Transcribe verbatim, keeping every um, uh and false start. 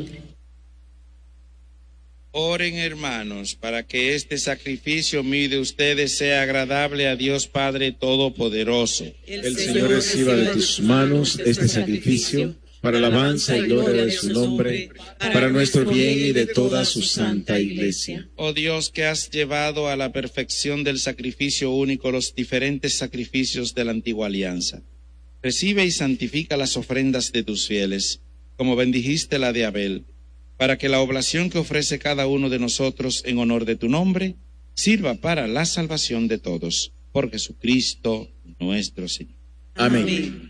Oren, hermanos, para que este sacrificio mío de ustedes sea agradable a Dios Padre Todopoderoso. El Señor reciba de tus manos este sacrificio para alabanza y gloria de su nombre, para nuestro bien y de toda su santa Iglesia. Oh Dios, que has llevado a la perfección del sacrificio único los diferentes sacrificios de la antigua alianza, recibe y santifica las ofrendas de tus fieles, como bendijiste la de Abel, para que la oblación que ofrece cada uno de nosotros en honor de tu nombre sirva para la salvación de todos, por Jesucristo nuestro Señor. Amén.